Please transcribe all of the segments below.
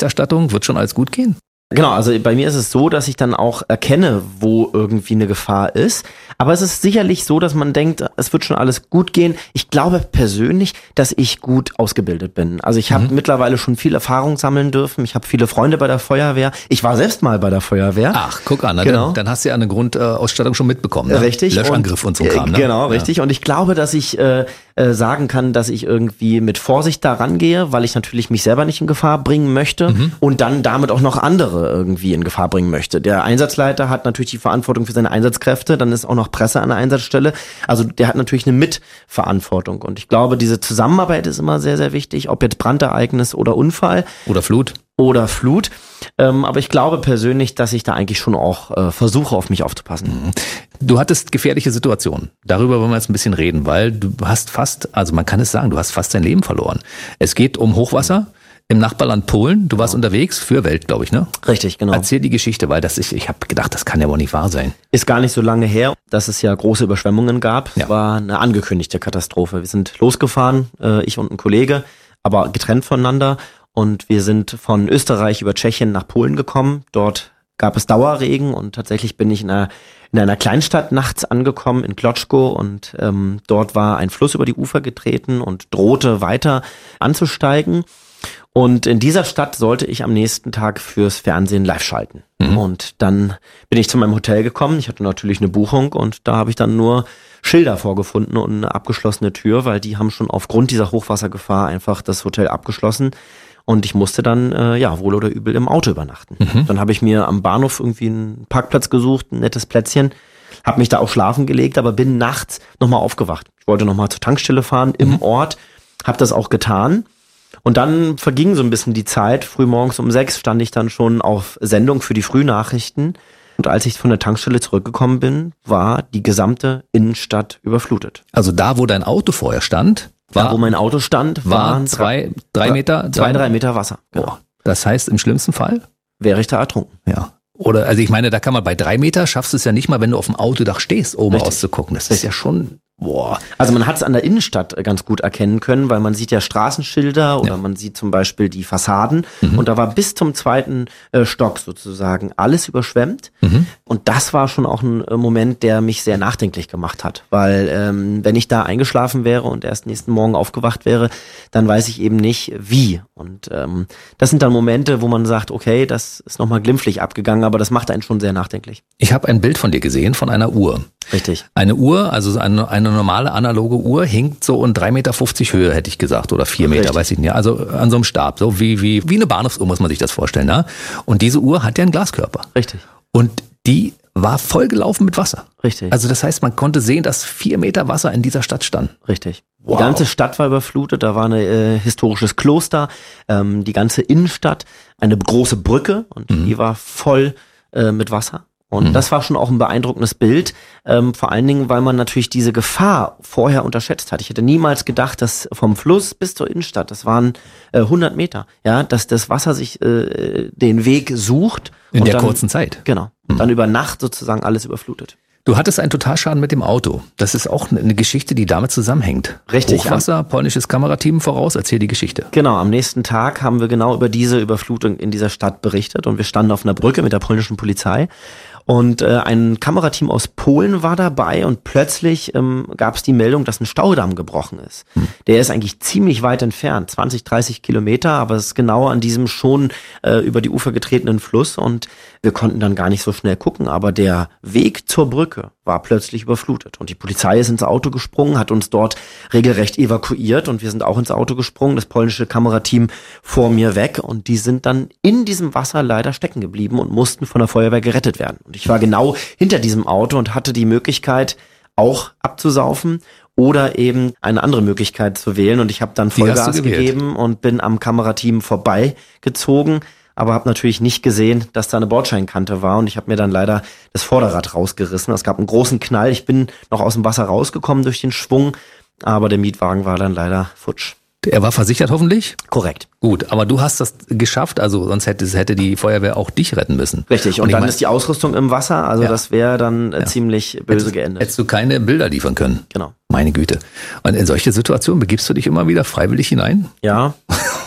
Berichterstattung? Wird schon alles gut gehen? Genau, also bei mir ist es so, dass ich dann auch erkenne, wo irgendwie eine Gefahr ist. Aber es ist sicherlich so, dass man denkt, es wird schon alles gut gehen. Ich glaube persönlich, dass ich gut ausgebildet bin. Also ich habe mittlerweile schon viel Erfahrung sammeln dürfen. Ich habe viele Freunde bei der Feuerwehr. Ich war selbst mal bei der Feuerwehr. Ach, guck an, genau. Dann hast du ja eine Grundausstattung schon mitbekommen. Ne? Richtig. Löschangriff und so Kram. Ne? Genau, richtig. Und ich glaube, dass ich sagen kann, dass ich irgendwie mit Vorsicht da rangehe, weil ich natürlich mich selber nicht in Gefahr bringen möchte und dann damit auch noch andere irgendwie in Gefahr bringen möchte. Der Einsatzleiter hat natürlich die Verantwortung für seine Einsatzkräfte, dann ist auch noch Presse an der Einsatzstelle. Also der hat natürlich eine Mitverantwortung. Und ich glaube, diese Zusammenarbeit ist immer sehr, sehr wichtig, ob jetzt Brandereignis oder Unfall. Oder Flut. Aber ich glaube persönlich, dass ich da eigentlich schon auch versuche, auf mich aufzupassen. Du hattest gefährliche Situationen. Darüber wollen wir jetzt ein bisschen reden, weil du hast fast, also man kann es sagen, du hast fast dein Leben verloren. Es geht um Hochwasser im Nachbarland Polen. Du warst unterwegs für Welt, glaube ich, ne? Richtig, genau. Erzähl die Geschichte, weil ich habe gedacht, das kann ja wohl nicht wahr sein. Ist gar nicht so lange her, dass es ja große Überschwemmungen gab. Es war eine angekündigte Katastrophe. Wir sind losgefahren, ich und ein Kollege, aber getrennt voneinander. Und wir sind von Österreich über Tschechien nach Polen gekommen. Dort gab es Dauerregen und tatsächlich bin ich in einer Kleinstadt nachts angekommen, in Kloczko. Und dort war ein Fluss über die Ufer getreten und drohte weiter anzusteigen. Und in dieser Stadt sollte ich am nächsten Tag fürs Fernsehen live schalten. Und dann bin ich zu meinem Hotel gekommen. Ich hatte natürlich eine Buchung und da habe ich dann nur Schilder vorgefunden und eine abgeschlossene Tür, weil die haben schon aufgrund dieser Hochwassergefahr einfach das Hotel abgeschlossen. Und ich musste dann, wohl oder übel im Auto übernachten. Dann habe ich mir am Bahnhof irgendwie einen Parkplatz gesucht, ein nettes Plätzchen, habe mich da auch schlafen gelegt, aber bin nachts nochmal aufgewacht. Ich wollte nochmal zur Tankstelle fahren im Ort, habe das auch getan. Und dann verging so ein bisschen die Zeit. Frühmorgens um 6 stand ich dann schon auf Sendung für die Frühnachrichten. Und als ich von der Tankstelle zurückgekommen bin, war die gesamte Innenstadt überflutet. Also da, wo dein Auto vorher stand, wo mein Auto stand, waren 3 Meter? 2-3 Meter Wasser. Genau. Das heißt, im schlimmsten Fall? Wäre ich da ertrunken. Ja. Oder, also ich meine, da kann man bei 3 Meter schaffst du es ja nicht mal, wenn du auf dem Autodach stehst, oben rauszugucken. Das ist ja schon, Also man hat es an der Innenstadt ganz gut erkennen können, weil man sieht ja Straßenschilder oder man sieht zum Beispiel die Fassaden. Und da war bis zum 2. Stock sozusagen alles überschwemmt. Und das war schon auch ein Moment, der mich sehr nachdenklich gemacht hat. Weil wenn ich da eingeschlafen wäre und erst nächsten Morgen aufgewacht wäre, dann weiß ich eben nicht, wie. Und das sind dann Momente, wo man sagt, okay, das ist nochmal glimpflich abgegangen, aber das macht einen schon sehr nachdenklich. Ich habe ein Bild von dir gesehen, von einer Uhr. Richtig. Eine Uhr, also eine normale analoge Uhr, hinkt so in 3,50 Meter Höhe, hätte ich gesagt, oder 4 Meter, Richtig. weiß ich nicht. Also an so einem Stab, so wie eine Bahnhofsuhr, muss man sich das vorstellen. Ne? Und diese Uhr hat ja einen Glaskörper. Richtig. Und die war vollgelaufen mit Wasser. Richtig. Also das heißt, man konnte sehen, dass 4 Meter Wasser in dieser Stadt stand. Richtig. Wow. Die ganze Stadt war überflutet, da war ein historisches Kloster, die ganze Innenstadt, eine große Brücke und die war voll mit Wasser. Und das war schon auch ein beeindruckendes Bild, vor allen Dingen, weil man natürlich diese Gefahr vorher unterschätzt hat. Ich hätte niemals gedacht, dass vom Fluss bis zur Innenstadt, das waren 100 Meter, ja, dass das Wasser sich den Weg sucht. In der kurzen Zeit. Genau. Dann über Nacht sozusagen alles überflutet. Du hattest einen Totalschaden mit dem Auto. Das ist auch eine Geschichte, die damit zusammenhängt. Richtig. Hochwasser, polnisches Kamerateam voraus, erzähl die Geschichte. Genau, am nächsten Tag haben wir genau über diese Überflutung in dieser Stadt berichtet und wir standen auf einer Brücke mit der polnischen Polizei. Und ein Kamerateam aus Polen war dabei und plötzlich gab es die Meldung, dass ein Staudamm gebrochen ist. Der ist eigentlich ziemlich weit entfernt, 20, 30 Kilometer, aber es ist genau an diesem schon über die Ufer getretenen Fluss und wir konnten dann gar nicht so schnell gucken, aber der Weg zur Brücke war plötzlich überflutet und die Polizei ist ins Auto gesprungen, hat uns dort regelrecht evakuiert und wir sind auch ins Auto gesprungen, das polnische Kamerateam vor mir weg und die sind dann in diesem Wasser leider stecken geblieben und mussten von der Feuerwehr gerettet werden. Und ich war genau hinter diesem Auto und hatte die Möglichkeit, auch abzusaufen oder eben eine andere Möglichkeit zu wählen. Und ich habe dann Vollgas gegeben und bin am Kamerateam vorbeigezogen, aber habe natürlich nicht gesehen, dass da eine Bordscheinkante war. Und ich habe mir dann leider das Vorderrad rausgerissen. Es gab einen großen Knall. Ich bin noch aus dem Wasser rausgekommen durch den Schwung, aber der Mietwagen war dann leider futsch. Er war versichert hoffentlich? Korrekt. Gut, aber du hast das geschafft, also sonst hätte die Feuerwehr auch dich retten müssen. Richtig, und dann ist die Ausrüstung im Wasser, also das wäre dann ziemlich böse geendet. Hättest du keine Bilder liefern können? Genau. Meine Güte. Und in solche Situationen begibst du dich immer wieder freiwillig hinein? Ja,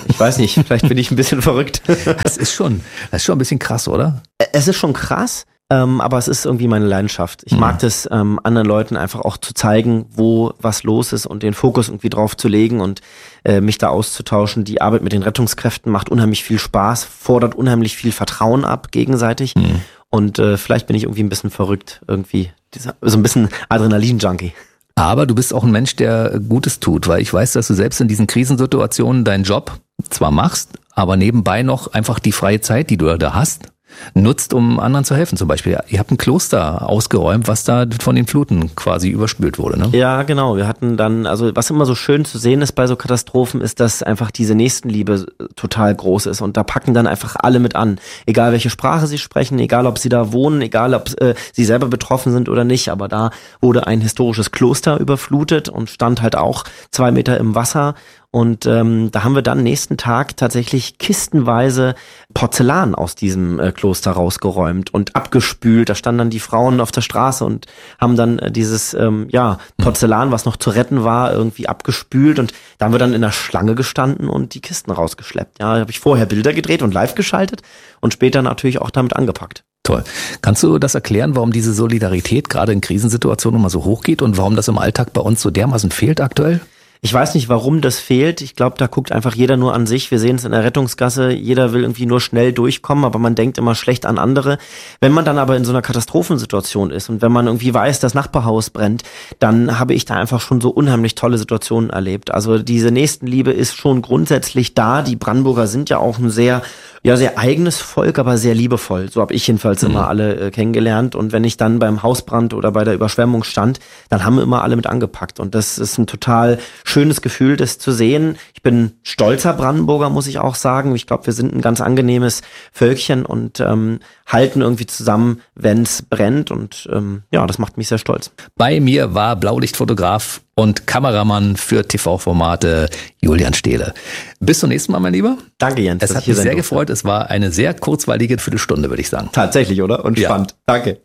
Ich weiß nicht, vielleicht bin ich ein bisschen verrückt. Das ist schon ein bisschen krass, oder? Es ist schon krass. Aber es ist irgendwie meine Leidenschaft. Ich mag das, anderen Leuten einfach auch zu zeigen, wo was los ist und den Fokus irgendwie drauf zu legen und mich da auszutauschen. Die Arbeit mit den Rettungskräften macht unheimlich viel Spaß, fordert unheimlich viel Vertrauen ab gegenseitig. Und vielleicht bin ich irgendwie ein bisschen verrückt, irgendwie so ein bisschen Adrenalin-Junkie. Aber du bist auch ein Mensch, der Gutes tut, weil ich weiß, dass du selbst in diesen Krisensituationen deinen Job zwar machst, aber nebenbei noch einfach die freie Zeit, die du da hast, nutzt, um anderen zu helfen. Zum Beispiel, ihr habt ein Kloster ausgeräumt, was da von den Fluten quasi überspült wurde, ne? Ja, genau. Wir hatten dann, also was immer so schön zu sehen ist bei so Katastrophen, ist, dass einfach diese Nächstenliebe total groß ist und da packen dann einfach alle mit an. Egal welche Sprache sie sprechen, egal ob sie da wohnen, egal ob sie selber betroffen sind oder nicht, aber da wurde ein historisches Kloster überflutet und stand halt auch 2 Meter im Wasser. Und da haben wir dann nächsten Tag tatsächlich kistenweise Porzellan aus diesem Kloster rausgeräumt und abgespült. Da standen dann die Frauen auf der Straße und haben dann dieses Porzellan, was noch zu retten war, irgendwie abgespült. Und da haben wir dann in der Schlange gestanden und die Kisten rausgeschleppt. Ja, da habe ich vorher Bilder gedreht und live geschaltet und später natürlich auch damit angepackt. Toll. Kannst du das erklären, warum diese Solidarität gerade in Krisensituationen immer so hoch geht und warum das im Alltag bei uns so dermaßen fehlt aktuell? Ich weiß nicht, warum das fehlt. Ich glaube, da guckt einfach jeder nur an sich. Wir sehen es in der Rettungsgasse. Jeder will irgendwie nur schnell durchkommen, aber man denkt immer schlecht an andere. Wenn man dann aber in so einer Katastrophensituation ist und wenn man irgendwie weiß, das Nachbarhaus brennt, dann habe ich da einfach schon so unheimlich tolle Situationen erlebt. Also diese Nächstenliebe ist schon grundsätzlich da. Die Brandenburger sind ja auch ein sehr eigenes Volk, aber sehr liebevoll. So habe ich jedenfalls immer alle kennengelernt. Und wenn ich dann beim Hausbrand oder bei der Überschwemmung stand, dann haben immer alle mit angepackt. Und das ist ein total schönes Gefühl, das zu sehen. Ich bin stolzer Brandenburger, muss ich auch sagen. Ich glaube, wir sind ein ganz angenehmes Völkchen und halten irgendwie zusammen, wenn es brennt. Und das macht mich sehr stolz. Bei mir war Blaulichtfotograf und Kameramann für TV-Formate Julian Stehle. Bis zum nächsten Mal, mein Lieber. Danke, Jens. Es hat mich sehr gefreut. Es war eine sehr kurzweilige Viertelstunde, würde ich sagen. Tatsächlich, oder? Und spannend. Danke.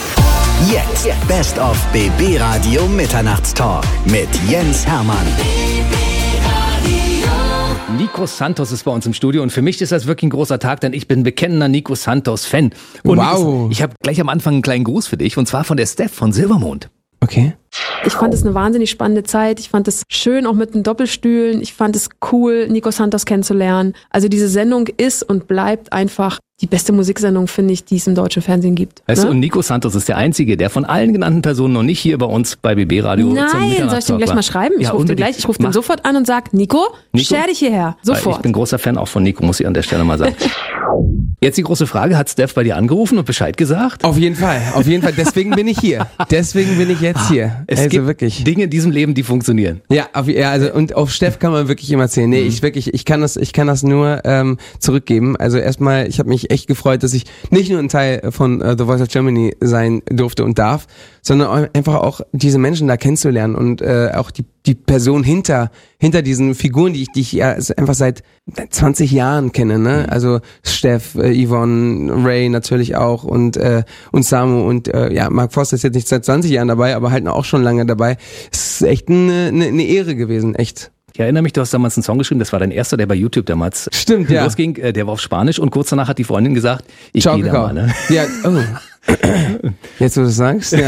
Jetzt Best of BB Radio Mitternachtstalk mit Jens Hermann. Nico Santos ist bei uns im Studio und für mich ist das wirklich ein großer Tag, denn ich bin bekennender Nico Santos-Fan. Und wow. Ich habe gleich am Anfang einen kleinen Gruß für dich und zwar von der Steph von Silbermond. Okay. Ich fand es eine wahnsinnig spannende Zeit. Ich fand es schön, auch mit den Doppelstühlen. Ich fand es cool, Nico Santos kennenzulernen. Also diese Sendung ist und bleibt einfach die beste Musiksendung, finde ich, die es im deutschen Fernsehen gibt. Weißt du, und Nico Santos ist der Einzige, der von allen genannten Personen noch nicht hier bei uns bei BB Radio Nein, soll ich dem gleich mal schreiben? Ich rufe den sofort an und sag, Nico, stell dich hierher. Sofort. Ich bin großer Fan auch von Nico, muss ich an der Stelle mal sagen. Jetzt die große Frage, hat Steph bei dir angerufen und Bescheid gesagt? Auf jeden Fall. Deswegen bin ich hier. Deswegen bin ich jetzt hier. Es gibt wirklich Dinge in diesem Leben, die funktionieren. Ja, und auf Steph kann man wirklich immer zählen. Nee, ich kann das nur zurückgeben. Also erstmal, ich habe mich echt gefreut, dass ich nicht nur ein Teil von The Voice of Germany sein durfte und darf, sondern einfach auch diese Menschen da kennenzulernen und auch die Person hinter diesen Figuren, die ich ja einfach seit 20 Jahren kenne, ne? Also Steph, Yvonne, Ray natürlich auch und Samu und Mark Forster ist jetzt nicht seit 20 Jahren dabei, aber halt auch schon lange dabei. Es ist echt eine Ehre gewesen, echt. Ich erinnere mich, du hast damals einen Song geschrieben, das war dein erster, der bei YouTube damals losging, der war auf Spanisch und kurz danach hat die Freundin gesagt, ich gehe da mal. Ne? Ja, jetzt, wo du es sagst, ja.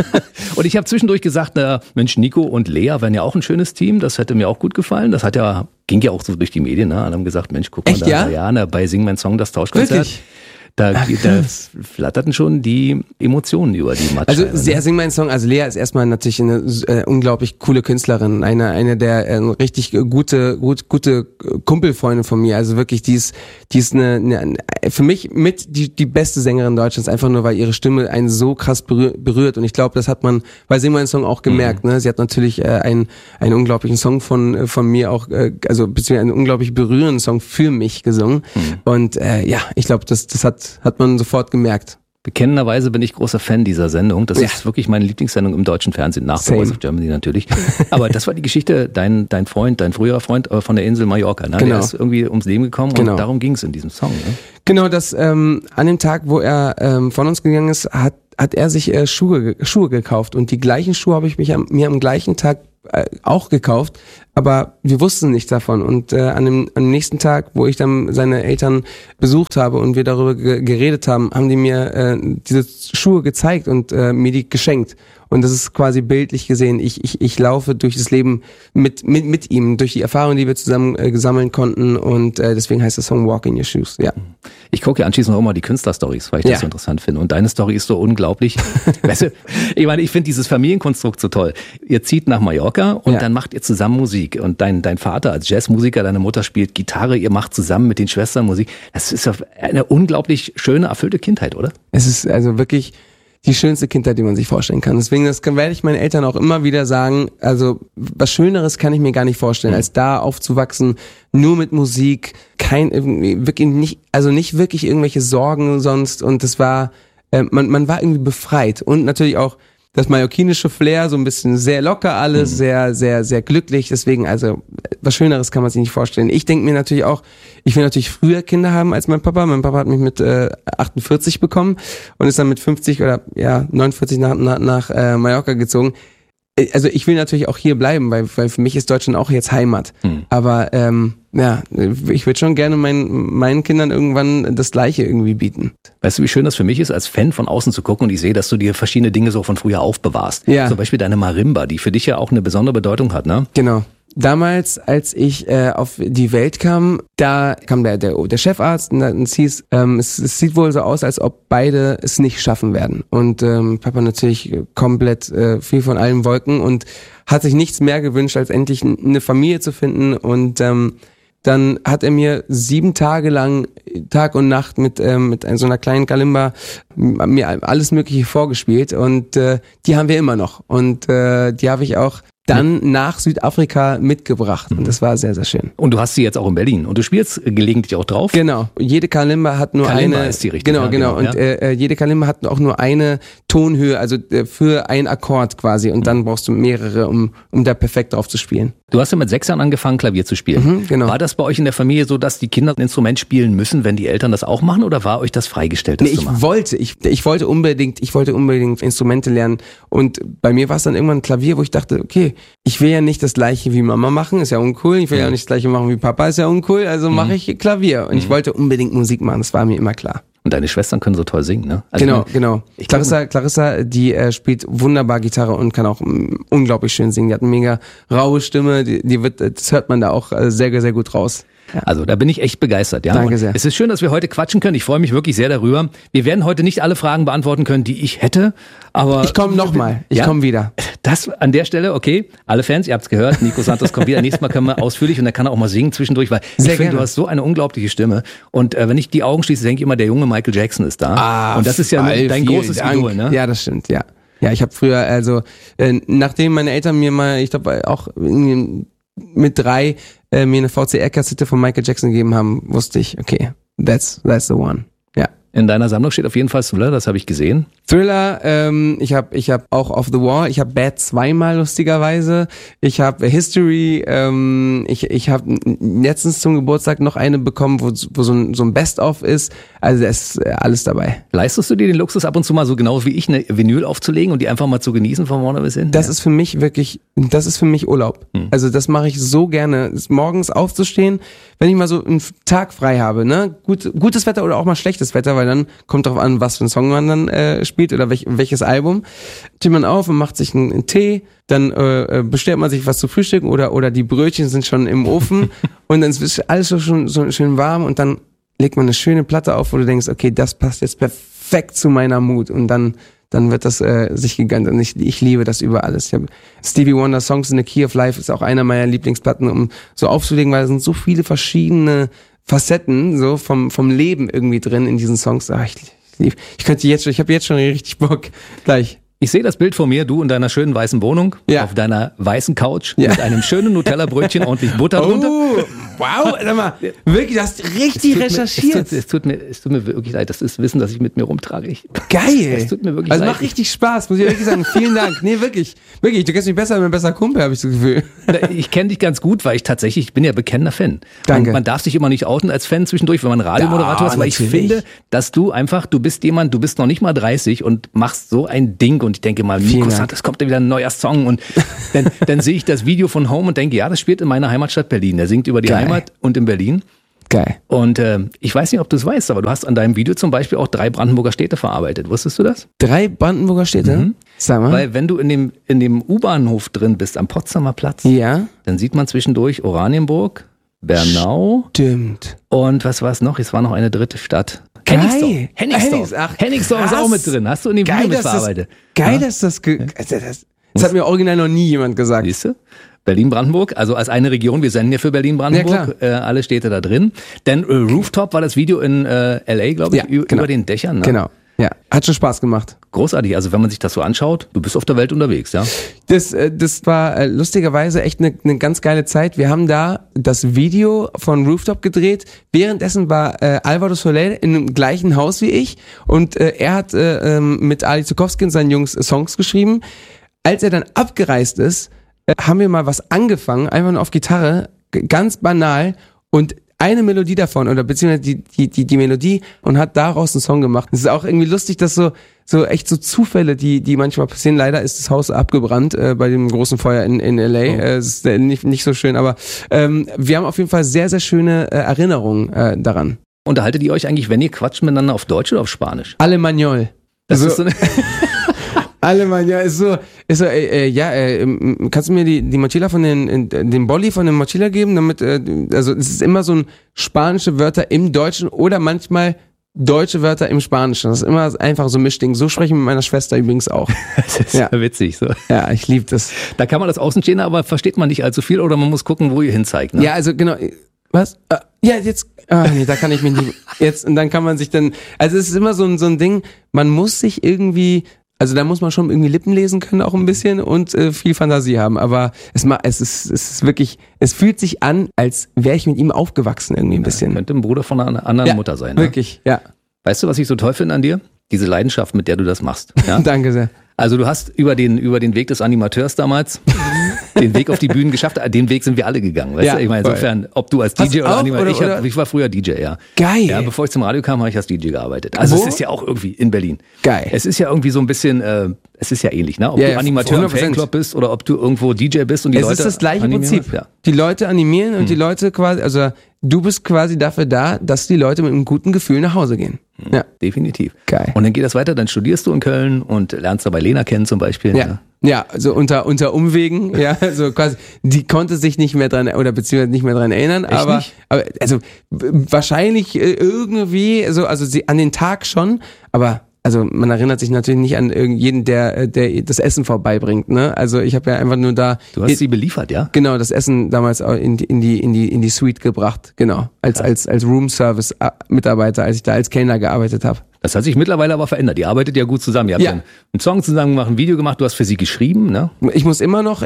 Und ich habe zwischendurch gesagt, Mensch, Nico und Lea wären ja auch ein schönes Team, das hätte mir auch gut gefallen. Das ging ja auch so durch die Medien, ne? Alle haben gesagt, Mensch, guck mal, echt, ja? Bei Sing mein Song, das Tauschkonzert. Wirklich? Da flatterten schon die Emotionen über die Matscheibe. Also sehr Sing mein Song. Also Lea ist erstmal natürlich eine unglaublich coole Künstlerin, eine der richtig gute Kumpelfreunde von mir. Also wirklich, die ist eine für mich mit die beste Sängerin Deutschlands, einfach nur weil ihre Stimme einen so krass berührt. Und ich glaube, das hat man bei Sing mein Song auch gemerkt. Ne? Sie hat natürlich einen unglaublichen Song von mir auch, beziehungsweise einen unglaublich berührenden Song für mich gesungen. Und ich glaube, das hat man sofort gemerkt. Bekennenderweise bin ich großer Fan dieser Sendung. Das ist wirklich meine Lieblingssendung im deutschen Fernsehen, nach The Voice of Germany natürlich. Aber das war die Geschichte, dein früherer Freund von der Insel Mallorca, ne? Genau. Der ist irgendwie ums Leben gekommen und darum ging es in diesem Song. Ne? Genau, das an dem Tag, wo er von uns gegangen ist, hat er sich Schuhe gekauft und die gleichen Schuhe habe ich mir am gleichen Tag auch gekauft, aber wir wussten nichts davon. Und an dem nächsten Tag, wo ich dann seine Eltern besucht habe und wir darüber geredet haben, haben die mir diese Schuhe gezeigt und mir die geschenkt. Und das ist quasi bildlich gesehen. Ich laufe durch das Leben mit ihm, durch die Erfahrungen, die wir zusammen sammeln konnten. Und deswegen heißt der Song Walk in Your Shoes. Ja. Ich gucke ja anschließend auch immer die Künstler-Stories, weil ich das so interessant finde. Und deine Story ist so unglaublich. Weißt du, ich meine, ich finde dieses Familienkonstrukt so toll. Ihr zieht nach Mallorca und dann macht ihr zusammen Musik. Und dein Vater als Jazzmusiker, deine Mutter spielt Gitarre, ihr macht zusammen mit den Schwestern Musik. Das ist eine unglaublich schöne, erfüllte Kindheit, oder? Es ist also wirklich die schönste Kindheit, die man sich vorstellen kann. Deswegen, das werde ich meinen Eltern auch immer wieder sagen, also was Schöneres kann ich mir gar nicht vorstellen, als da aufzuwachsen, nur mit Musik, nicht wirklich irgendwelche Sorgen sonst, und das war, man war irgendwie befreit und natürlich auch das mallorquinische Flair, so ein bisschen sehr locker alles, sehr, sehr, sehr glücklich. Deswegen, also was Schöneres kann man sich nicht vorstellen. Ich denke mir natürlich auch, ich will natürlich früher Kinder haben als mein Papa. Mein Papa hat mich mit 48 bekommen und ist dann mit 50 oder 49 nach Mallorca gezogen. Also ich will natürlich auch hier bleiben, weil für mich ist Deutschland auch jetzt Heimat. Aber ich würde schon gerne meinen Kindern irgendwann das Gleiche irgendwie bieten. Weißt du, wie schön das für mich ist, als Fan von außen zu gucken, und ich sehe, dass du dir verschiedene Dinge so von früher aufbewahrst. Ja. Zum Beispiel deine Marimba, die für dich ja auch eine besondere Bedeutung hat, ne? Genau. Damals, als ich auf die Welt kam, da kam der Chefarzt und es hieß, es sieht wohl so aus, als ob beide es nicht schaffen werden. Und Papa natürlich komplett viel von allen Wolken und hat sich nichts mehr gewünscht, als endlich eine Familie zu finden. Und dann hat er mir 7 Tage lang, Tag und Nacht mit so einer kleinen Kalimba mir alles Mögliche vorgespielt. Und die haben wir immer noch. Und die habe ich auch dann nach Südafrika mitgebracht. Und das war sehr, sehr schön. Und du hast sie jetzt auch in Berlin. Und du spielst gelegentlich auch drauf? Genau. Jede Kalimba hat nur Kalimba eine... ist die richtige. Genau. Und jede Kalimba hat auch nur eine Tonhöhe, also für einen Akkord quasi. Und dann brauchst du mehrere, um da perfekt drauf zu spielen. Du hast ja mit 6 Jahren angefangen, Klavier zu spielen. Genau. War das bei euch in der Familie so, dass die Kinder ein Instrument spielen müssen, wenn die Eltern das auch machen? Oder war euch das freigestellt, das zu machen? Ich wollte unbedingt Instrumente lernen. Und bei mir war es dann irgendwann ein Klavier, wo ich dachte, okay, ich will ja nicht das Gleiche wie Mama machen, ist ja uncool. Ich will ja auch nicht das Gleiche machen wie Papa, ist ja uncool. Also mache ich Klavier. Und ich wollte unbedingt Musik machen, das war mir immer klar. Und deine Schwestern können so toll singen, ne? Also Genau. Clarissa, die spielt wunderbar Gitarre und kann auch unglaublich schön singen. Die hat eine mega raue Stimme, das hört man da auch sehr, sehr gut raus. Ja. Also da bin ich echt begeistert. Ja? Danke sehr. Es ist schön, dass wir heute quatschen können. Ich freue mich wirklich sehr darüber. Wir werden heute nicht alle Fragen beantworten können, die ich hätte, aber... Ich komme nochmal. Ich komme wieder. Das an der Stelle, okay. Alle Fans, ihr habt's gehört. Nico Santos kommt wieder. Nächstes Mal können wir ausführlich, und dann kann er auch mal singen zwischendurch, weil ich finde, du hast so eine unglaubliche Stimme. Und wenn ich die Augen schließe, denke ich immer, der junge Michael Jackson ist da. Und das ist ja dein großes Idol, ne? Ja, das stimmt, ja. Ja, ich habe früher, nachdem meine Eltern mir mal, ich glaube auch mit 3 mir eine VCR-Kassette von Michael Jackson gegeben haben, wusste ich, okay, that's the one. Ja. In deiner Sammlung steht auf jeden Fall Thriller, das habe ich gesehen. Thriller, ich hab auch Off the Wall, ich habe Bad 2-mal lustigerweise, ich habe History, ich habe letztens zum Geburtstag noch eine bekommen, wo so ein Best-of ist, also da ist alles dabei. Leistest du dir den Luxus ab und zu mal so genau wie ich eine Vinyl aufzulegen und die einfach mal zu genießen von vorne bis hin? Das ist für mich Urlaub. Also das mache ich so gerne, morgens aufzustehen, wenn ich mal so einen Tag frei habe, ne, gutes Wetter oder auch mal schlechtes Wetter, weil dann kommt drauf an, was für ein Song man dann spielt oder welches Album. Steht man auf und macht sich einen Tee, dann bestellt man sich was zu frühstücken oder die Brötchen sind schon im Ofen und dann ist alles so schön warm und dann legt man eine schöne Platte auf, wo du denkst, okay, das passt jetzt perfekt zu meiner Mut, und dann wird das sich gegönnt, und ich liebe das über alles. Ich hab Stevie Wonder Songs in the Key of Life ist auch einer meiner Lieblingsplatten, um so aufzulegen, weil es sind so viele verschiedene Facetten so vom Leben irgendwie drin in diesen Songs. Ach, ich habe jetzt schon richtig Bock gleich. Ich sehe das Bild vor mir, du in deiner schönen weißen Wohnung, auf deiner weißen Couch, mit einem schönen Nutella-Brötchen, ordentlich Butter drunter. Wow, sag mal, wirklich, du hast richtig recherchiert. Es tut mir wirklich leid, das ist Wissen, das ich mit mir rumtrage. Geil. Es tut mir wirklich leid. leid. Es macht richtig Spaß, muss ich wirklich sagen. Vielen Dank. Nee, wirklich, du kennst mich besser als mein besser Kumpel, habe ich das Gefühl. Ich kenne dich ganz gut, weil ich bin ja bekennender Fan. Danke. Man darf sich immer nicht outen als Fan zwischendurch, wenn man Radiomoderator ist, weil ich finde, dass du bist noch nicht mal 30 und machst so ein Ding und ich denke mal, Nico Santos, kommt da wieder ein neuer Song und dann sehe ich das Video von Home und denke, ja, das spielt in meiner Heimatstadt Berlin. Er singt über die Heimat und in Berlin. Geil. Und ich weiß nicht, ob du es weißt, aber du hast an deinem Video zum Beispiel auch 3 Brandenburger Städte verarbeitet. Wusstest du das? 3 Brandenburger Städte? Sag mal. Weil wenn du in dem U-Bahnhof drin bist, am Potsdamer Platz, dann sieht man zwischendurch Oranienburg, Bernau. Stimmt. Und was war es noch? Es war noch eine dritte Stadt. Geil. Hennigsdorf ist auch mit drin. Hast du in dem Video mitverarbeitet. Geil, dass das hat mir original noch nie jemand gesagt. Siehst du? Berlin-Brandenburg, also als eine Region, wir senden ja für Berlin-Brandenburg, alle Städte da drin. Denn Rooftop war das Video in L.A., glaube ich, über den Dächern. Ne? Genau, ja, hat schon Spaß gemacht. Großartig, also wenn man sich das so anschaut, du bist auf der Welt unterwegs, ja? Das war lustigerweise echt eine ganz geile Zeit. Wir haben da das Video von Rooftop gedreht. Währenddessen war Alvaro Soler in dem gleichen Haus wie ich und er hat mit Ali Zukowski und seinen Jungs Songs geschrieben. Als er dann abgereist ist, haben wir mal was angefangen, einfach nur auf Gitarre, ganz banal und eine Melodie davon oder beziehungsweise die Melodie und hat daraus einen Song gemacht. Es ist auch irgendwie lustig, dass so echt so Zufälle, die manchmal passieren. Leider ist das Haus abgebrannt bei dem großen Feuer in LA. Es ist nicht so schön, aber wir haben auf jeden Fall sehr, sehr schöne Erinnerungen daran. Unterhaltet ihr euch eigentlich, wenn ihr quatscht miteinander, auf Deutsch oder auf Spanisch? Alemanol. Das ist so eine Alemann, ja, ist so, kannst du mir die Mochila von den Bolli von dem Mochila geben, damit, also es ist immer so ein spanische Wörter im Deutschen oder manchmal deutsche Wörter im Spanischen. Das ist immer einfach so ein Mischding. So spreche ich mit meiner Schwester übrigens auch. Das ist ja witzig, so. Ja, ich liebe das. Da kann man das Außenstehende, aber versteht man nicht allzu viel oder man muss gucken, wo ihr hinzeigt, ne? Ja, also genau. Was? Ja, jetzt, nee, da kann ich mich nicht, jetzt, und dann kann man sich dann, also es ist immer so ein Ding, man muss sich irgendwie, also da muss man schon irgendwie Lippen lesen können auch ein bisschen und viel Fantasie haben. Aber es ist wirklich, es fühlt sich an, als wäre ich mit ihm aufgewachsen irgendwie ein bisschen. Könnte ein Bruder von einer anderen Mutter sein. Ne? Wirklich, ja. Weißt du, was ich so toll finde an dir? Diese Leidenschaft, mit der du das machst. Ja? Danke sehr. Also du hast über den Weg des Animateurs damals den Weg auf die Bühnen geschafft. Den Weg sind wir alle gegangen. Weißt du? Ich meine, insofern, ob du als DJ oder Animateur, ich war früher DJ, ja. Geil. Ja, bevor ich zum Radio kam, habe ich als DJ gearbeitet. Also es ist ja auch irgendwie in Berlin. Geil. Es ist ja irgendwie so ein bisschen, es ist ja ähnlich, ne? Ob du Animateur 100%. Im Fanclub bist oder ob du irgendwo DJ bist und die Leute. Es ist das gleiche Prinzip. Ja. Die Leute animieren und die Leute quasi, also du bist quasi dafür da, dass die Leute mit einem guten Gefühl nach Hause gehen. Ja. Definitiv. Geil. Und dann geht das weiter, dann studierst du in Köln und lernst dabei Lena kennen zum Beispiel. Ja. Ja, so unter Umwegen, ja, so quasi, die konnte sich nicht mehr dran, oder beziehungsweise nicht mehr dran erinnern, aber also wahrscheinlich irgendwie, so, also sie an den Tag schon, aber also man erinnert sich natürlich nicht an jeden, der das Essen vorbeibringt, ne? Also ich habe ja einfach nur da. Du hast sie beliefert, ja? Genau, das Essen damals in die Suite gebracht, genau, als Room Service Mitarbeiter, als ich da als Kellner gearbeitet habe. Das hat sich mittlerweile aber verändert. Ihr arbeitet ja gut zusammen. Ihr habt einen Song zusammen gemacht, ein Video gemacht, du hast für sie geschrieben, ne? Ich muss immer noch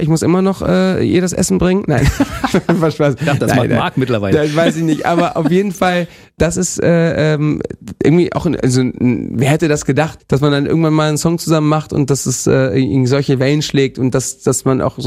ihr das Essen bringen. Nein. Was Spaß. Ich dachte, das macht Marc mittlerweile. Das weiß ich nicht, aber auf jeden Fall, das ist irgendwie auch, also wer hätte das gedacht, dass man dann irgendwann mal einen Song zusammen macht und dass es solche Wellen schlägt und dass man auch so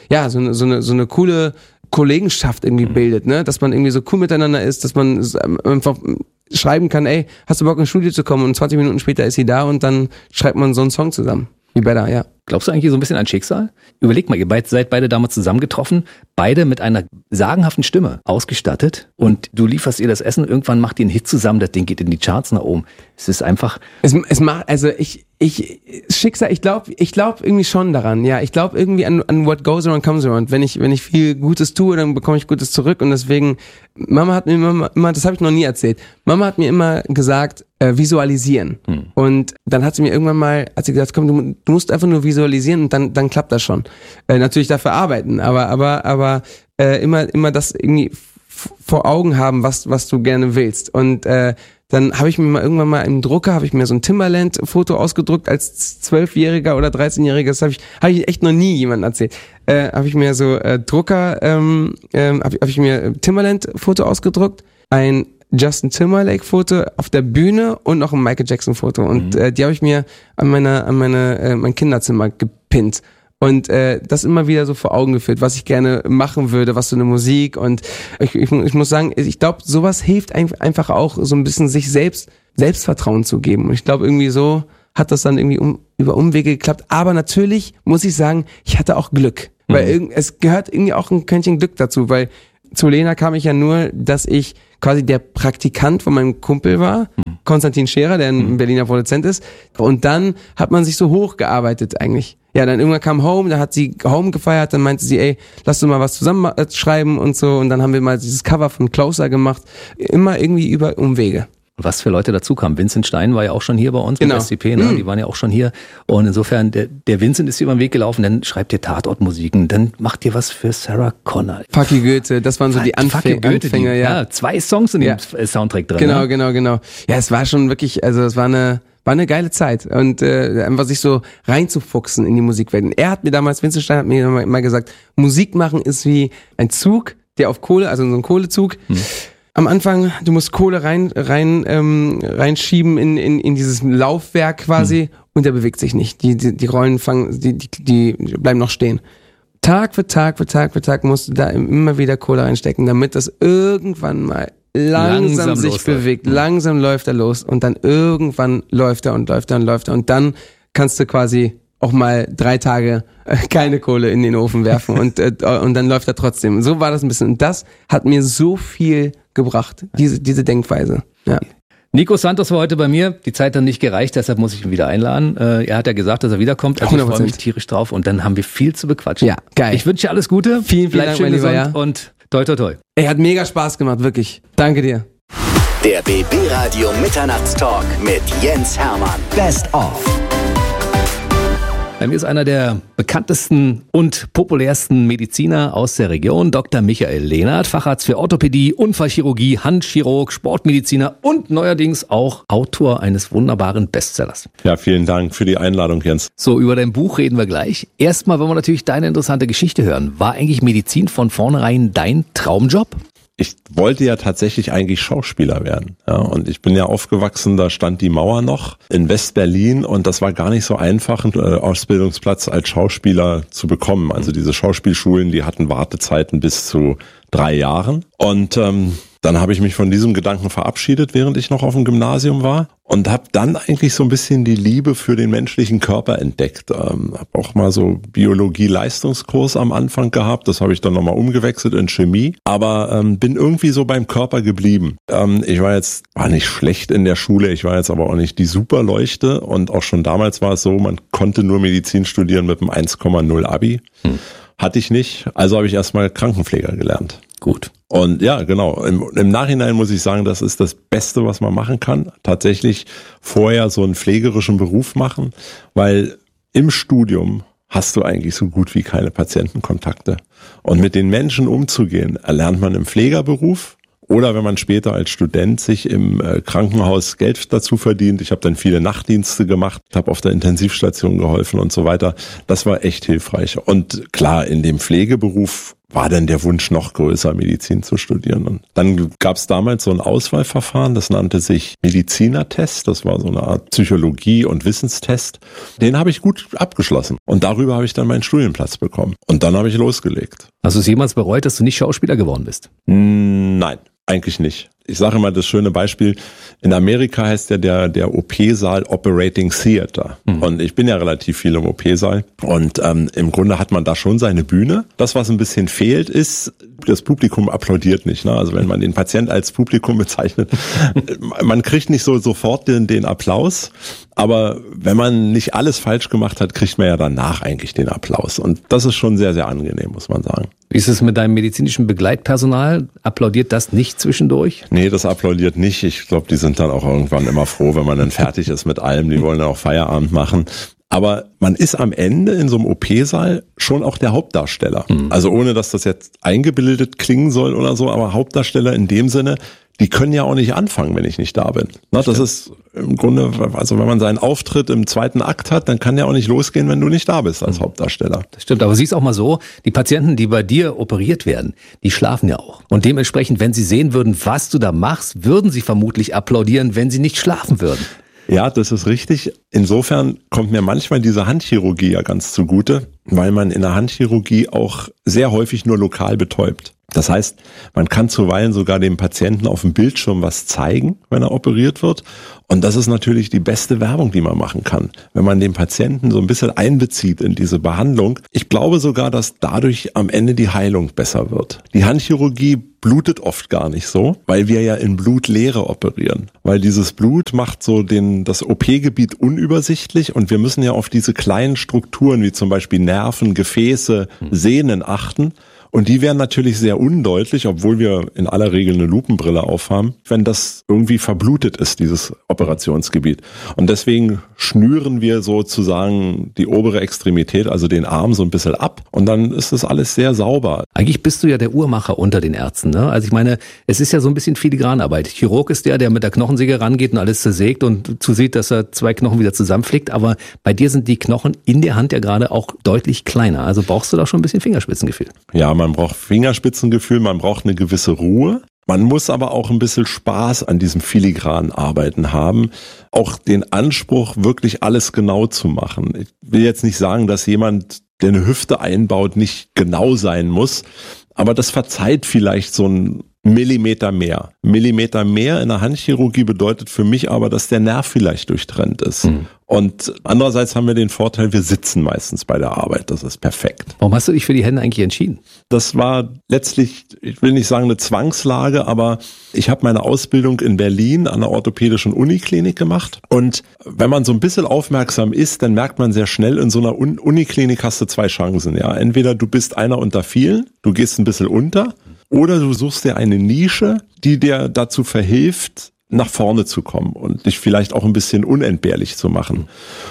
eine coole Kollegenschaft irgendwie bildet, ne? Dass man irgendwie so cool miteinander ist, dass man einfach schreiben kann, ey, hast du Bock ins Studio zu kommen? Und 20 Minuten später ist sie da und dann schreibt man so einen Song zusammen. Wie better, ja. Glaubst du eigentlich so ein bisschen an Schicksal? Überleg mal, ihr seid beide damals zusammengetroffen, beide mit einer sagenhaften Stimme ausgestattet und du lieferst ihr das Essen, irgendwann macht ihr einen Hit zusammen, das Ding geht in die Charts nach oben. Es ist einfach... Es macht, also Schicksal, ich glaube irgendwie schon daran, ja. Ich glaube irgendwie an what goes around comes around. Wenn ich viel Gutes tue, dann bekomme ich Gutes zurück und deswegen, Mama hat mir immer, das habe ich noch nie erzählt, Mama hat mir immer gesagt, visualisieren. Und dann hat sie mir irgendwann mal, hat sie gesagt, komm, du musst einfach nur visualisieren und dann klappt das schon. Natürlich dafür arbeiten, aber immer das irgendwie vor Augen haben, was du gerne willst. Und dann habe ich mir mal irgendwann mal im Drucker, habe ich mir so ein Timbaland-Foto ausgedruckt als 12-Jähriger oder 13-Jähriger. Das habe ich echt noch nie jemandem erzählt. Habe ich mir so Drucker, habe ich mir Timbaland-Foto ausgedruckt, ein Justin Timberlake-Foto auf der Bühne und noch ein Michael Jackson-Foto. Und die habe ich mir an mein Kinderzimmer gepinnt. Und das immer wieder so vor Augen geführt, was ich gerne machen würde, was so eine Musik. Und ich muss sagen, ich glaube, sowas hilft einfach auch so ein bisschen sich Selbstvertrauen zu geben. Und ich glaube, irgendwie so hat das dann irgendwie über Umwege geklappt. Aber natürlich muss ich sagen, ich hatte auch Glück. Weil es gehört irgendwie auch ein Quäntchen Glück dazu, weil zu Lena kam ich ja nur, dass ich quasi der Praktikant von meinem Kumpel war, Konstantin Scherer, der ein Berliner Produzent ist. Und dann hat man sich so hochgearbeitet eigentlich. Ja, dann irgendwann kam Home, da hat sie Home gefeiert, dann meinte sie, ey, lass uns mal was zusammen schreiben und so. Und dann haben wir mal dieses Cover von Closer gemacht. Immer irgendwie über Umwege. Was für Leute dazu kamen. Vincent Stein war ja auch schon hier bei uns Genau. mit SCP, ne? Die waren ja auch schon hier. Und insofern, der Vincent ist über den Weg gelaufen, dann schreibt ihr Tatortmusiken, dann macht ihr was für Sarah Connor. Fucky Goethe, das waren so die Anfänger, ja. 2 Songs in dem Soundtrack drin. Genau. Ja, es war schon wirklich, also es war eine geile Zeit und einfach sich so reinzufuchsen in die Musikwelt. Und Vincent Stein hat mir mal gesagt, Musik machen ist wie ein Zug, der auf Kohle, also so ein Kohlezug. Am Anfang, du musst Kohle reinschieben in dieses Laufwerk quasi und der bewegt sich nicht. Die Rollen die bleiben noch stehen. Tag für Tag musst du da immer wieder Kohle reinstecken, damit das irgendwann mal langsam sich bewegt. Langsam läuft er los und dann irgendwann läuft er und dann kannst du quasi auch mal 3 Tage keine Kohle in den Ofen werfen und dann läuft er trotzdem. So war das ein bisschen. Und das hat mir so viel gebracht, diese Denkweise. Ja. Nico Santos war heute bei mir. Die Zeit hat nicht gereicht, deshalb muss ich ihn wieder einladen. Er hat ja gesagt, dass er wiederkommt. Also ich freue mich tierisch drauf und dann haben wir viel zu bequatschen. Ja, geil. Ich wünsche dir alles Gute. Vielen Dank, schön mein Lieber, gesund und toi toi toi. Ey, hat mega Spaß gemacht, wirklich. Danke dir. Der BB Radio Mitternachtstalk mit Jens Hermann. Best of. Bei mir ist einer der bekanntesten und populärsten Mediziner aus der Region, Dr. Michael Lehnert, Facharzt für Orthopädie, Unfallchirurgie, Handchirurg, Sportmediziner und neuerdings auch Autor eines wunderbaren Bestsellers. Ja, vielen Dank für die Einladung, Jens. So, über dein Buch reden wir gleich. Erstmal wollen wir natürlich deine interessante Geschichte hören. War eigentlich Medizin von vornherein dein Traumjob? Ich wollte ja tatsächlich eigentlich Schauspieler werden. Ja, und ich bin ja aufgewachsen, da stand die Mauer noch in West-Berlin und das war gar nicht so einfach, einen Ausbildungsplatz als Schauspieler zu bekommen. Also diese Schauspielschulen, die hatten Wartezeiten bis zu 3 Jahren. Und dann habe ich mich von diesem Gedanken verabschiedet, während ich noch auf dem Gymnasium war und habe dann eigentlich so ein bisschen die Liebe für den menschlichen Körper entdeckt. Habe auch mal so Biologie-Leistungskurs am Anfang gehabt, das habe ich dann nochmal umgewechselt in Chemie, aber bin irgendwie so beim Körper geblieben. Ich war nicht schlecht in der Schule, ich war jetzt aber auch nicht die Superleuchte und auch schon damals war es so, man konnte nur Medizin studieren mit einem 1,0 Abi. Hatte ich nicht, also habe ich erstmal Krankenpfleger gelernt. Gut. Und ja, genau. Im Nachhinein muss ich sagen, das ist das Beste, was man machen kann. Tatsächlich vorher so einen pflegerischen Beruf machen, weil im Studium hast du eigentlich so gut wie keine Patientenkontakte. Und mit den Menschen umzugehen, erlernt man im Pflegerberuf. Oder wenn man später als Student sich im Krankenhaus Geld dazu verdient. Ich habe dann viele Nachtdienste gemacht, habe auf der Intensivstation geholfen und so weiter. Das war echt hilfreich. Und klar, in dem Pflegeberuf war dann der Wunsch noch größer, Medizin zu studieren. Und dann gab es damals so ein Auswahlverfahren, das nannte sich Medizinertest. Das war so eine Art Psychologie- und Wissenstest. Den habe ich gut abgeschlossen. Und darüber habe ich dann meinen Studienplatz bekommen. Und dann habe ich losgelegt. Hast du es jemals bereut, dass du nicht Schauspieler geworden bist? Nein, eigentlich nicht. Ich sage immer das schöne Beispiel, in Amerika heißt ja der OP-Saal Operating Theater. Und ich bin ja relativ viel im OP-Saal. Und im Grunde hat man da schon seine Bühne. Das, was ein bisschen fehlt, ist, das Publikum applaudiert nicht. Ne? Also wenn man den Patient als Publikum bezeichnet, man kriegt nicht so sofort den Applaus. Aber wenn man nicht alles falsch gemacht hat, kriegt man ja danach eigentlich den Applaus. Und das ist schon sehr, sehr angenehm, muss man sagen. Wie ist es mit deinem medizinischen Begleitpersonal? Applaudiert das nicht zwischendurch? Nee, das applaudiert nicht. Ich glaube, die sind dann auch irgendwann immer froh, wenn man dann fertig ist mit allem. Die wollen dann auch Feierabend machen. Aber man ist am Ende in so einem OP-Saal schon auch der Hauptdarsteller. Also ohne, dass das jetzt eingebildet klingen soll oder so, aber Hauptdarsteller in dem Sinne, die können ja auch nicht anfangen, wenn ich nicht da bin. Das ist im Grunde, also wenn man seinen Auftritt im 2. Akt hat, dann kann der auch nicht losgehen, wenn du nicht da bist als Hauptdarsteller. Das stimmt, aber siehst auch mal so, die Patienten, die bei dir operiert werden, die schlafen ja auch. Und dementsprechend, wenn sie sehen würden, was du da machst, würden sie vermutlich applaudieren, wenn sie nicht schlafen würden. Ja, das ist richtig. Insofern kommt mir manchmal diese Handchirurgie ja ganz zugute, weil man in der Handchirurgie auch sehr häufig nur lokal betäubt. Das heißt, man kann zuweilen sogar dem Patienten auf dem Bildschirm was zeigen, wenn er operiert wird. Und das ist natürlich die beste Werbung, die man machen kann, wenn man den Patienten so ein bisschen einbezieht in diese Behandlung. Ich glaube sogar, dass dadurch am Ende die Heilung besser wird. Die Handchirurgie blutet oft gar nicht so, weil wir ja in Blutleere operieren. Weil dieses Blut macht so das OP-Gebiet unübersichtlich und wir müssen ja auf diese kleinen Strukturen wie zum Beispiel Nerven, Gefäße, Sehnen achten. Und die wären natürlich sehr undeutlich, obwohl wir in aller Regel eine Lupenbrille aufhaben, wenn das irgendwie verblutet ist, dieses Operationsgebiet. Und deswegen schnüren wir sozusagen die obere Extremität, also den Arm so ein bisschen ab und dann ist das alles sehr sauber. Eigentlich bist du ja der Uhrmacher unter den Ärzten, ne? Also ich meine, es ist ja so ein bisschen Filigranarbeit. Chirurg ist der mit der Knochensäge rangeht und alles zersägt und zusieht, dass er 2 Knochen wieder zusammenflickt. Aber bei dir sind die Knochen in der Hand ja gerade auch deutlich kleiner. Also brauchst du da schon ein bisschen Fingerspitzengefühl. Ja, man braucht Fingerspitzengefühl, man braucht eine gewisse Ruhe. Man muss aber auch ein bisschen Spaß an diesem filigranen Arbeiten haben. Auch den Anspruch, wirklich alles genau zu machen. Ich will jetzt nicht sagen, dass jemand, der eine Hüfte einbaut, nicht genau sein muss. Aber das verzeiht vielleicht so ein Millimeter mehr. Millimeter mehr in der Handchirurgie bedeutet für mich aber, dass der Nerv vielleicht durchtrennt ist. Und andererseits haben wir den Vorteil, wir sitzen meistens bei der Arbeit. Das ist perfekt. Warum hast du dich für die Hände eigentlich entschieden? Das war letztlich, ich will nicht sagen eine Zwangslage, aber ich habe meine Ausbildung in Berlin an der orthopädischen Uniklinik gemacht. Und wenn man so ein bisschen aufmerksam ist, dann merkt man sehr schnell, in so einer Uniklinik hast du 2 Chancen. Ja, entweder du bist einer unter vielen, du gehst ein bisschen unter, oder du suchst dir eine Nische, die dir dazu verhilft, nach vorne zu kommen und dich vielleicht auch ein bisschen unentbehrlich zu machen.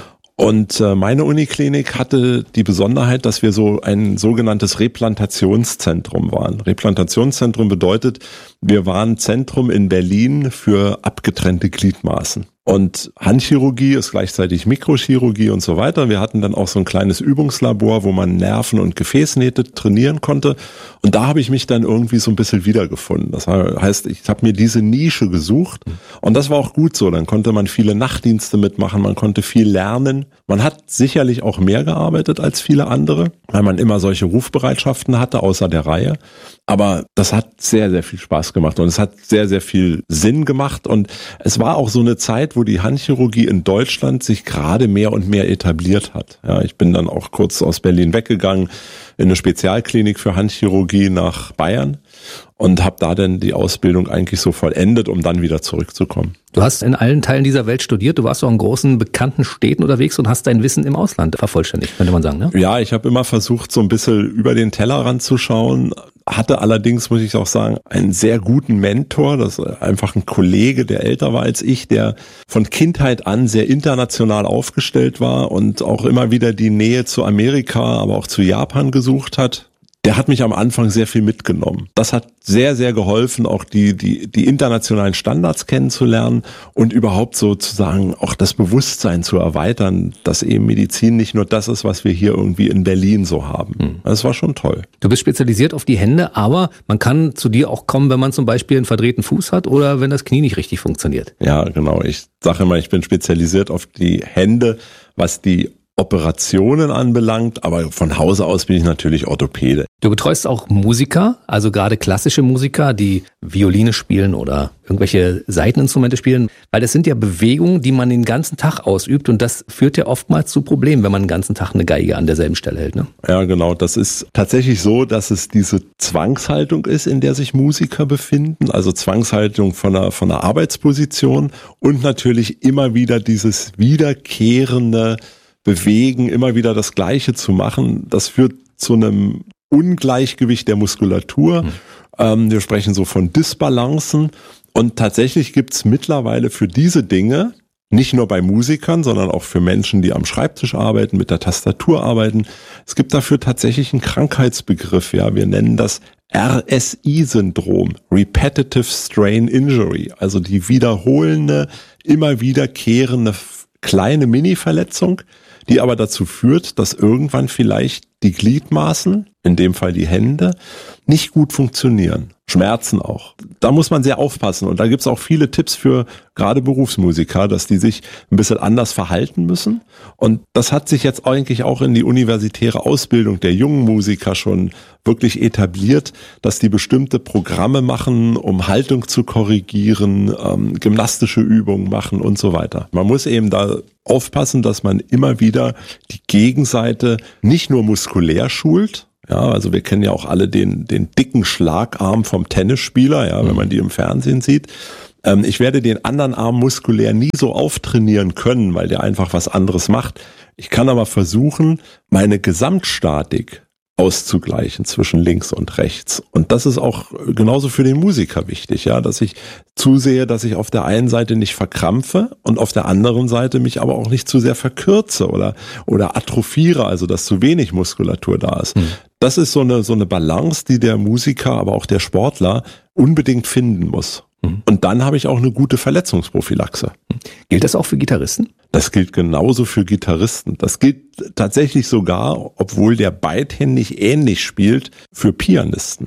Und meine Uniklinik hatte die Besonderheit, dass wir so ein sogenanntes Replantationszentrum waren. Replantationszentrum bedeutet, wir waren Zentrum in Berlin für abgetrennte Gliedmaßen. Und Handchirurgie ist gleichzeitig Mikrochirurgie und so weiter. Wir hatten dann auch so ein kleines Übungslabor, wo man Nerven- und Gefäßnähte trainieren konnte. Und da habe ich mich dann irgendwie so ein bisschen wiedergefunden. Das heißt, ich habe mir diese Nische gesucht und das war auch gut so. Dann konnte man viele Nachtdienste mitmachen, man konnte viel lernen. Man hat sicherlich auch mehr gearbeitet als viele andere, weil man immer solche Rufbereitschaften hatte, außer der Reihe. Aber das hat sehr, sehr viel Spaß gemacht und es hat sehr, sehr viel Sinn gemacht. Und es war auch so eine Zeit, wo die Handchirurgie in Deutschland sich gerade mehr und mehr etabliert hat. Ja, ich bin dann auch kurz aus Berlin weggegangen in eine Spezialklinik für Handchirurgie nach Bayern und habe da dann die Ausbildung eigentlich so vollendet, um dann wieder zurückzukommen. Du hast in allen Teilen dieser Welt studiert, du warst auch in großen, bekannten Städten unterwegs und hast dein Wissen im Ausland vervollständigt, könnte man sagen, ne? Ja, ich habe immer versucht, so ein bisschen über den Tellerrand zu schauen, hatte allerdings, muss ich auch sagen, einen sehr guten Mentor, das ist einfach ein Kollege, der älter war als ich, der von Kindheit an sehr international aufgestellt war und auch immer wieder die Nähe zu Amerika, aber auch zu Japan gesucht hat. Der hat mich am Anfang sehr viel mitgenommen. Das hat sehr, sehr geholfen, auch die internationalen Standards kennenzulernen und überhaupt sozusagen auch das Bewusstsein zu erweitern, dass eben Medizin nicht nur das ist, was wir hier irgendwie in Berlin so haben. Das war schon toll. Du bist spezialisiert auf die Hände, aber man kann zu dir auch kommen, wenn man zum Beispiel einen verdrehten Fuß hat oder wenn das Knie nicht richtig funktioniert. Ja, genau. Ich sage immer, ich bin spezialisiert auf die Hände, was die Operationen anbelangt, aber von Hause aus bin ich natürlich Orthopäde. Du betreust auch Musiker, also gerade klassische Musiker, die Violine spielen oder irgendwelche Saiteninstrumente spielen, weil das sind ja Bewegungen, die man den ganzen Tag ausübt und das führt ja oftmals zu Problemen, wenn man den ganzen Tag eine Geige an derselben Stelle hält, ne? Ja, genau. Das ist tatsächlich so, dass es diese Zwangshaltung ist, in der sich Musiker befinden, also Zwangshaltung von einer Arbeitsposition und natürlich immer wieder dieses wiederkehrende Bewegen, immer wieder das Gleiche zu machen, das führt zu einem Ungleichgewicht der Muskulatur. Wir sprechen so von Disbalancen und tatsächlich gibt's mittlerweile für diese Dinge, nicht nur bei Musikern, sondern auch für Menschen, die am Schreibtisch arbeiten, mit der Tastatur arbeiten, es gibt dafür tatsächlich einen Krankheitsbegriff. Ja, wir nennen das RSI-Syndrom, Repetitive Strain Injury, also die wiederholende, immer wiederkehrende kleine Mini-Verletzung, die aber dazu führt, dass irgendwann vielleicht die Gliedmaßen in dem Fall die Hände, nicht gut funktionieren. Schmerzen auch. Da muss man sehr aufpassen und da gibt's auch viele Tipps für gerade Berufsmusiker, dass die sich ein bisschen anders verhalten müssen. Und das hat sich jetzt eigentlich auch in die universitäre Ausbildung der jungen Musiker schon wirklich etabliert, dass die bestimmte Programme machen, um Haltung zu korrigieren, gymnastische Übungen machen und so weiter. Man muss eben da aufpassen, dass man immer wieder die Gegenseite nicht nur muskulär schult. Ja, also wir kennen ja auch alle den dicken Schlagarm vom Tennisspieler, ja, wenn man die im Fernsehen sieht. Ich werde den anderen Arm muskulär nie so auftrainieren können, weil der einfach was anderes macht. Ich kann aber versuchen, meine Gesamtstatik auszugleichen zwischen links und rechts. Und das ist auch genauso für den Musiker wichtig, ja, dass ich zusehe, dass ich auf der einen Seite nicht verkrampfe und auf der anderen Seite mich aber auch nicht zu sehr verkürze oder atrophiere, also dass zu wenig Muskulatur da ist. Das ist so eine Balance, die der Musiker, aber auch der Sportler unbedingt finden muss. Und dann habe ich auch eine gute Verletzungsprophylaxe. Gilt das auch für Gitarristen? Das gilt genauso für Gitarristen. Das gilt tatsächlich sogar, obwohl der beidhändig ähnlich spielt, für Pianisten.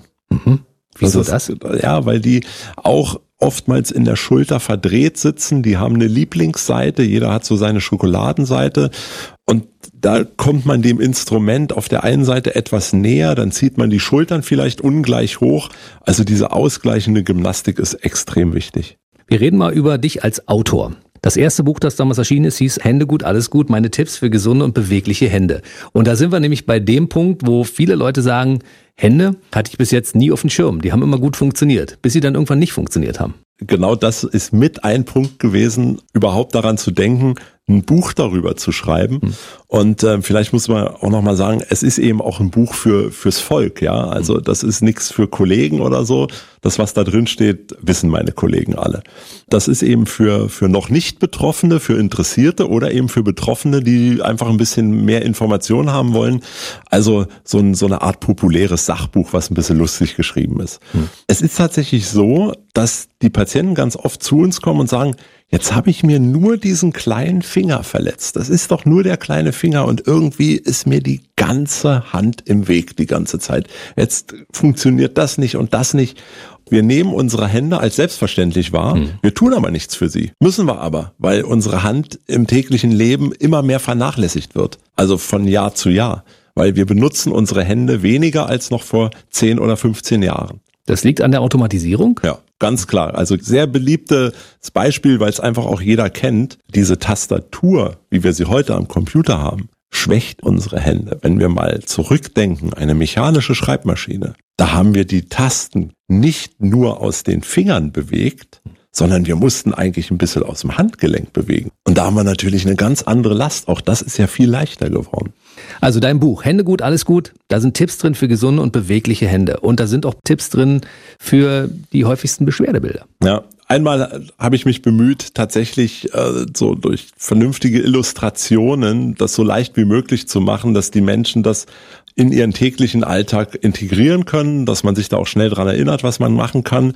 Wieso das? Ja, weil die auch oftmals in der Schulter verdreht sitzen. Die haben eine Lieblingsseite. Jeder hat so seine Schokoladenseite. Und da kommt man dem Instrument auf der einen Seite etwas näher, dann zieht man die Schultern vielleicht ungleich hoch. Also diese ausgleichende Gymnastik ist extrem wichtig. Wir reden mal über dich als Autor. Das erste Buch, das damals erschienen ist, hieß Hände gut, alles gut, meine Tipps für gesunde und bewegliche Hände. Und da sind wir nämlich bei dem Punkt, wo viele Leute sagen, Hände hatte ich bis jetzt nie auf dem Schirm. Die haben immer gut funktioniert, bis sie dann irgendwann nicht funktioniert haben. Genau das ist mit ein Punkt gewesen, überhaupt daran zu denken, ein Buch darüber zu schreiben. Und vielleicht muss man auch noch mal sagen, es ist eben auch ein Buch fürs Volk, ja. Also das ist nichts für Kollegen oder so. Das, was da drin steht, wissen meine Kollegen alle. Das ist eben für noch nicht Betroffene, für Interessierte oder eben für Betroffene, die einfach ein bisschen mehr Informationen haben wollen. Also so eine Art populäres Sachbuch, was ein bisschen lustig geschrieben ist. Es ist tatsächlich so, dass die Patienten ganz oft zu uns kommen und sagen, jetzt habe ich mir nur diesen kleinen Finger verletzt. Das ist doch nur der kleine Finger und irgendwie ist mir die ganze Hand im Weg die ganze Zeit. Jetzt funktioniert das nicht und das nicht. Wir nehmen unsere Hände als selbstverständlich wahr. Wir tun aber nichts für sie. Müssen wir aber, weil unsere Hand im täglichen Leben immer mehr vernachlässigt wird. Also von Jahr zu Jahr. Weil wir benutzen unsere Hände weniger als noch vor 10 oder 15 Jahren. Das liegt an der Automatisierung? Ja, ganz klar. Also sehr beliebtes Beispiel, weil es einfach auch jeder kennt. Diese Tastatur, wie wir sie heute am Computer haben, schwächt unsere Hände. Wenn wir mal zurückdenken, eine mechanische Schreibmaschine, da haben wir die Tasten nicht nur aus den Fingern bewegt, sondern wir mussten eigentlich ein bisschen aus dem Handgelenk bewegen. Und da haben wir natürlich eine ganz andere Last. Auch das ist ja viel leichter geworden. Also dein Buch, Hände gut, alles gut, da sind Tipps drin für gesunde und bewegliche Hände. Und da sind auch Tipps drin für die häufigsten Beschwerdebilder. Ja, einmal habe ich mich bemüht, tatsächlich so durch vernünftige Illustrationen das so leicht wie möglich zu machen, dass die Menschen das in ihren täglichen Alltag integrieren können, dass man sich da auch schnell dran erinnert, was man machen kann.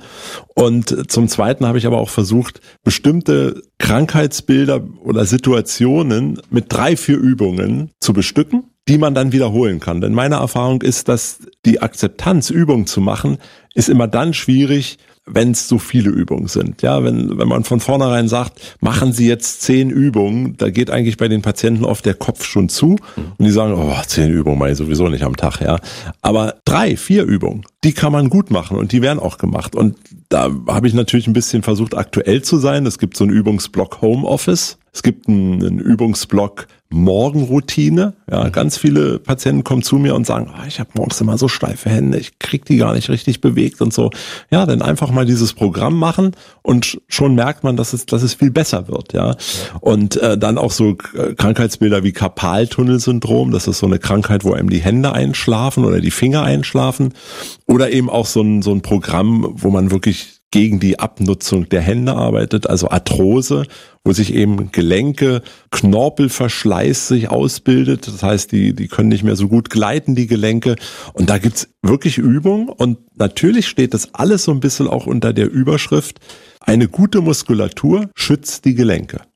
Und zum Zweiten habe ich aber auch versucht, bestimmte Krankheitsbilder oder Situationen mit 3-4 Übungen zu bestücken, die man dann wiederholen kann. Denn meine Erfahrung ist, dass die Akzeptanz, Übungen zu machen, ist immer dann schwierig, wenn es so viele Übungen sind. Ja, wenn man von vornherein sagt, machen Sie jetzt 10 Übungen, da geht eigentlich bei den Patienten oft der Kopf schon zu und die sagen, 10 Übungen mache ich sowieso nicht am Tag, ja. Aber 3-4 Übungen, die kann man gut machen und die werden auch gemacht. Und da habe ich natürlich ein bisschen versucht, aktuell zu sein. Es gibt so einen Übungsblock Homeoffice. Es gibt einen Übungsblock Morgenroutine. Ja, ganz viele Patienten kommen zu mir und sagen, ich habe morgens immer so steife Hände, ich krieg die gar nicht richtig bewegt und so. Ja, dann einfach mal dieses Programm machen und schon merkt man, dass es viel besser wird. Ja, und dann auch so Krankheitsbilder wie Karpaltunnelsyndrom. Das ist so eine Krankheit, wo einem die Hände einschlafen oder die Finger einschlafen. Oder eben auch so ein Programm, wo man wirklich gegen die Abnutzung der Hände arbeitet, also Arthrose, wo sich eben Gelenke, Knorpelverschleiß sich ausbildet. Das heißt, die können nicht mehr so gut gleiten, die Gelenke. Und da gibt's wirklich Übungen. Und natürlich steht das alles so ein bisschen auch unter der Überschrift, eine gute Muskulatur schützt die Gelenke.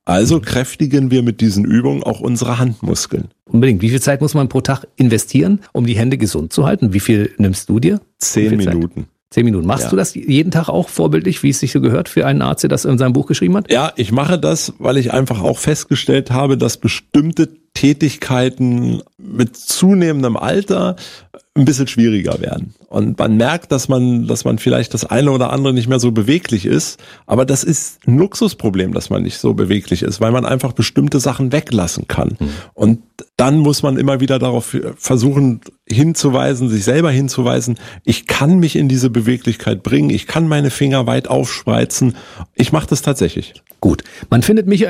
Also kräftigen wir mit diesen Übungen auch unsere Handmuskeln. Unbedingt. Wie viel Zeit muss man pro Tag investieren, um die Hände gesund zu halten? Wie viel nimmst du dir? 10 Minuten. 10 Minuten. Machst du das jeden Tag auch vorbildlich, wie es sich so gehört für einen Arzt, der das in seinem Buch geschrieben hat? Ja, ich mache das, weil ich einfach auch festgestellt habe, dass bestimmte Tätigkeiten mit zunehmendem Alter ein bisschen schwieriger werden. Und man merkt, dass man vielleicht das eine oder andere nicht mehr so beweglich ist. Aber das ist ein Luxusproblem, dass man nicht so beweglich ist, weil man einfach bestimmte Sachen weglassen kann. Und dann muss man immer wieder darauf versuchen hinzuweisen, sich selber hinzuweisen, ich kann mich in diese Beweglichkeit bringen, ich kann meine Finger weit aufspreizen. Ich mache das tatsächlich. Gut. Man findet Michael